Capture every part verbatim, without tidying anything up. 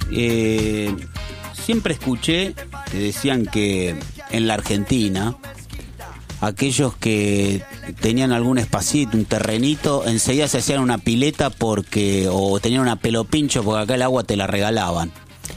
Eh, siempre escuché que decían que en la Argentina aquellos que tenían algún espacito, un terrenito, enseguida se hacían una pileta porque o tenían una pelopincho porque acá el agua te la regalaban.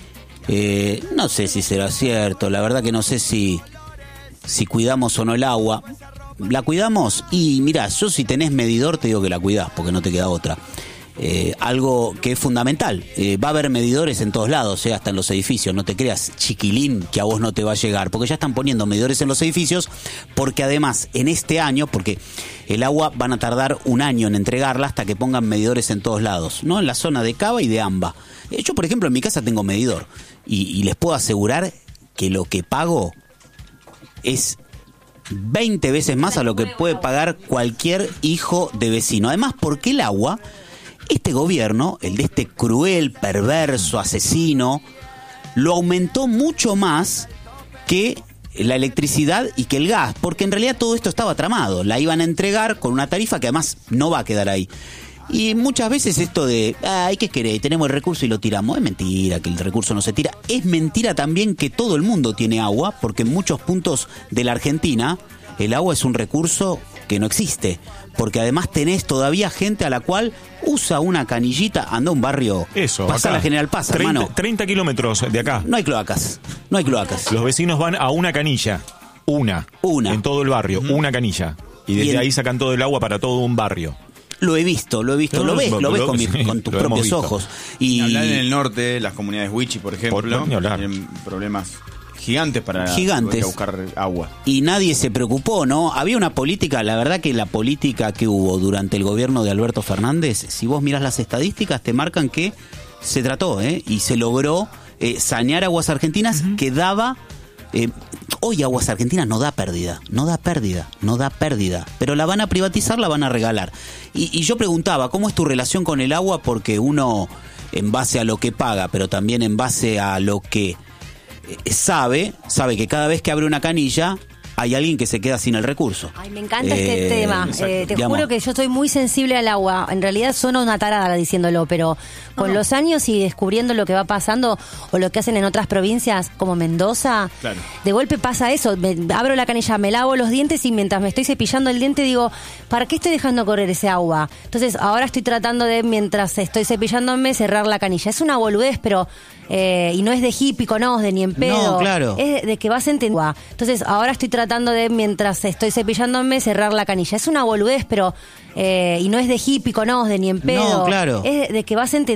Eh, no sé si será cierto, la verdad que no sé si, si cuidamos o no el agua. ¿La cuidamos? Y mirá, yo si tenés medidor te digo que la cuidás, porque no te queda otra. Eh, algo que es fundamental. Eh, va a haber medidores en todos lados, eh, hasta en los edificios. No te creas, chiquilín, que a vos no te va a llegar, porque ya están poniendo medidores en los edificios, porque además en este año, porque el agua van a tardar un año en entregarla hasta que pongan medidores en todos lados, ¿no? En la zona de Cava y de Amba. Eh, yo, por ejemplo, en mi casa tengo medidor y, y les puedo asegurar que lo que pago es veinte veces más a lo que puede pagar cualquier hijo de vecino. Además, porque el agua, este gobierno, el de este cruel, perverso, asesino, lo aumentó mucho más que la electricidad y que el gas, porque en realidad todo esto estaba tramado. La iban a entregar con una tarifa que además no va a quedar ahí. Y muchas veces esto de, ay, ¿qué querés? Tenemos el recurso y lo tiramos. Es mentira que el recurso no se tira. Es mentira también que todo el mundo tiene agua, porque en muchos puntos de la Argentina el agua es un recurso que no existe. Porque además tenés todavía gente a la cual usa una canillita, anda a un barrio, eso, pasa acá, la General Paz, treinta, hermano. treinta kilómetros de acá. No hay cloacas, no hay cloacas. Los vecinos van a una canilla, una, una. en todo el barrio, uh-huh. una canilla. Y desde y en... ahí sacan todo el agua para todo un barrio. Lo he visto, lo he visto, no, lo ves, lo, lo ves con, mi, con tus propios visto. ojos. Y hablar en el norte, las comunidades Wichi, por ejemplo, por, tienen problemas gigantes para gigantes. buscar agua. Y nadie se preocupó, ¿no? Había una política, la verdad que la política que hubo durante el gobierno de Alberto Fernández, si vos mirás las estadísticas, te marcan que se trató, ¿eh? Y se logró eh, sanear Aguas Argentinas, uh-huh. que daba... Eh, hoy Aguas Argentinas no da pérdida, no da pérdida, no da pérdida, pero la van a privatizar, la van a regalar. Y, y yo preguntaba, ¿cómo es tu relación con el agua? Porque uno, en base a lo que paga, pero también en base a lo que eh, sabe, sabe que cada vez que abre una canilla hay alguien que se queda sin el recurso. Ay, me encanta eh, este tema. Eh, te digamos, juro que yo soy muy sensible al agua. En realidad sueno una tarada diciéndolo, pero con no. los años y descubriendo lo que va pasando o lo que hacen en otras provincias como Mendoza, claro. de golpe pasa eso. Me, abro la canilla, me lavo los dientes y mientras me estoy cepillando el diente digo, ¿para qué estoy dejando correr ese agua? Entonces ahora estoy tratando de, mientras estoy cepillándome, cerrar la canilla. Es una boludez, pero... Eh, y no es de hippie, no, de ni en pedo. No, claro. Es de, de que vas a entender. Entonces, ahora estoy tratando de, mientras estoy cepillándome, cerrar la canilla. Es una boludez, pero... Eh, y no es de hippie, no, de ni en pedo. No, claro. Es de, de que vas a entender.